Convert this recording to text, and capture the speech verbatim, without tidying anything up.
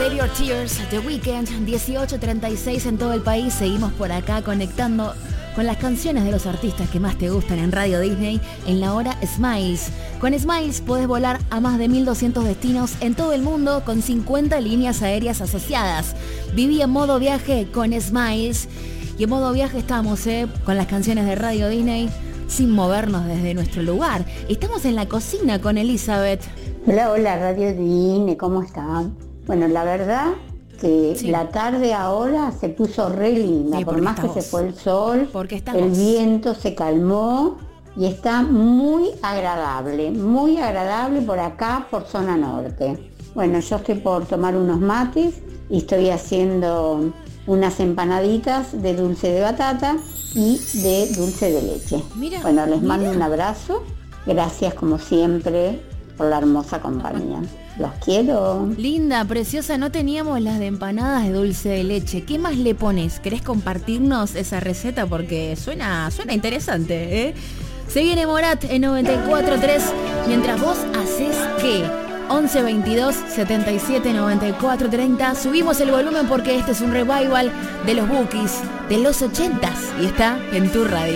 Save Your Tears, The Weeknd, dieciocho treinta y seis en todo el país. Seguimos por acá conectando con las canciones de los artistas que más te gustan en Radio Disney en la hora Smiles. Con Smiles podés volar a más de mil doscientos destinos en todo el mundo con cincuenta líneas aéreas asociadas. Viví en modo viaje con Smiles. Y en modo viaje estamos, ¿eh? Con las canciones de Radio Disney sin movernos desde nuestro lugar. Estamos en la cocina con Elizabeth. Hola, hola, Radio Disney, ¿cómo están? Bueno, la verdad que sí. La tarde ahora se puso re linda, sí, por más estamos, que se fue el sol, el viento se calmó y está muy agradable, muy agradable por acá, por zona norte. Bueno, yo estoy por tomar unos mates y estoy haciendo unas empanaditas de dulce de batata y de dulce de leche. Mira, bueno, les mando mira. un abrazo, gracias como siempre por la hermosa compañía. Los quiero. Linda, preciosa, no teníamos las de empanadas de dulce de leche. ¿Qué más le pones? ¿Querés compartirnos esa receta? Porque suena, suena interesante, ¿eh? Se viene Morat en noventa y cuatro tres. Mientras vos haces ¿qué? once veintidós setenta y siete noventa y cuatro treinta. Subimos el volumen porque este es un revival de los Bookies de los ochentas y está en tu radio.